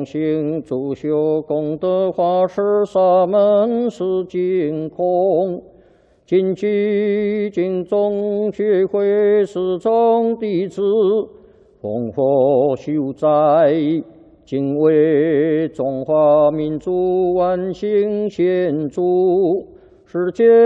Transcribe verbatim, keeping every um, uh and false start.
奉行主修功德法师沙门是净空，谨记经中学会师众弟子，奉佛修斋，敬为中华民族万幸献祝，世界